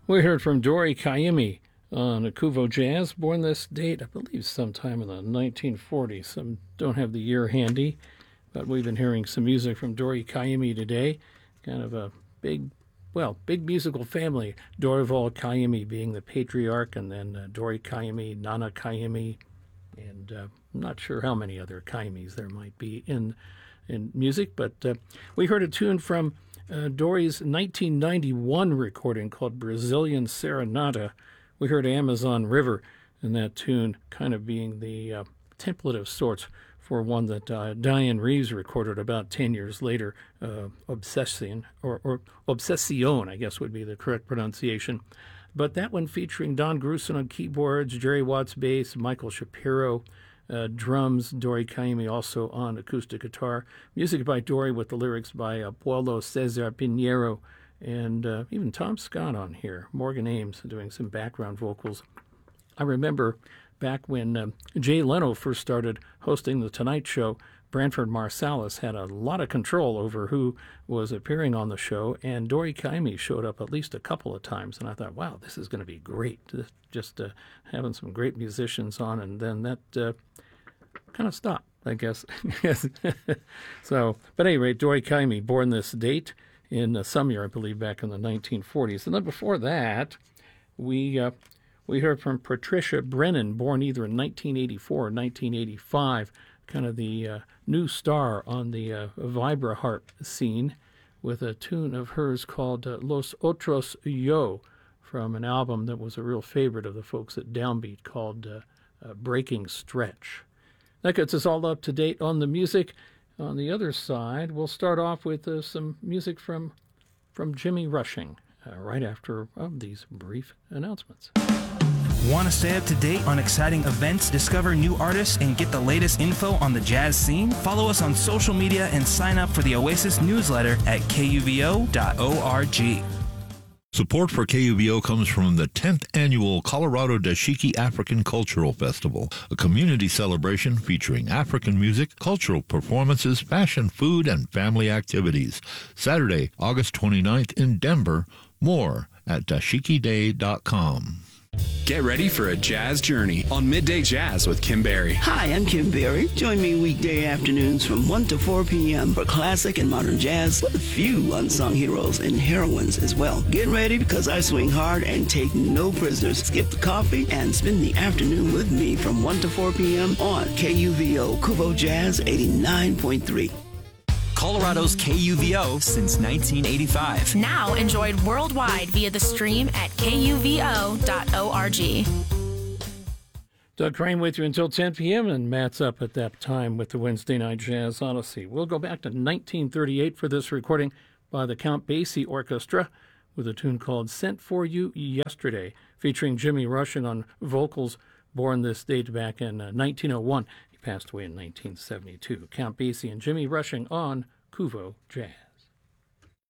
We heard from Dori Caymmi on Kuvo Jazz, born this date, I believe, sometime in the 1940s. Some don't have the year handy, but we've been hearing some music from Dori Caymmi today. Kind of a big musical family. Dorival Caymmi being the patriarch, and then Dori Caymmi, Nana Caymmi, and I'm not sure how many other Caymmis there might be in music. But we heard a tune from Dori's 1991 recording called Brazilian Serenata. We heard Amazon River, and that tune kind of being the template of sorts for one that Diane Reeves recorded about 10 years later, Obsession, or Obsession, I guess would be the correct pronunciation. But that one featuring Don Grusin on keyboards, Jerry Watts bass, Michael Shapiro drums, Dori Caymmi also on acoustic guitar. Music by Dori with the lyrics by Paulo Cesar Pinheiro, and even Tom Scott on here. Morgan Ames doing some background vocals. I remember back when Jay Leno first started hosting The Tonight Show, Branford Marsalis had a lot of control over who was appearing on the show, and Dori Caymmi showed up at least a couple of times, and I thought, wow, this is going to be great. Just having some great musicians on, and then that kind of stopped, I guess. So, but at any rate, Dori Caymmi, born this date in some year, I believe, back in the 1940s. And then before that, we heard from Patricia Brennan, born either in 1984 or 1985, kind of the new star on the vibra harp scene, with a tune of hers called Los Otros Yo, from an album that was a real favorite of the folks at Downbeat called Breaking Stretch. That gets us all up to date on the music. On the other side, we'll start off with some music from Jimmy Rushing right after these brief announcements. Want to stay up to date on exciting events, discover new artists, and get the latest info on the jazz scene? Follow us on social media and sign up for the Oasis newsletter at kuvo.org. Support for KUVO comes from the 10th Annual Colorado Dashiki African Cultural Festival, a community celebration featuring African music, cultural performances, fashion, food, and family activities. Saturday, August 29th in Denver. More at dashikiday.com. Get ready for a jazz journey on Midday Jazz with Kim Berry. Hi, I'm Kim Berry. Join me weekday afternoons from 1 to 4 p.m. for classic and modern jazz with a few unsung heroes and heroines as well. Get ready because I swing hard and take no prisoners. Skip the coffee and spend the afternoon with me from 1 to 4 p.m. on KUVO Kuvo Jazz 89.3. Colorado's KUVO since 1985. Now enjoyed worldwide via the stream at kuvo.org. Doug Crane with you until 10 p.m., and Matt's up at that time with the Wednesday Night Jazz Odyssey. We'll go back to 1938 for this recording by the Count Basie Orchestra with a tune called Sent For You Yesterday, featuring Jimmy Rushing on vocals, born this date back in 1901. Passed away in 1972. Count Basie and Jimmy Rushing on Kuvo Jazz.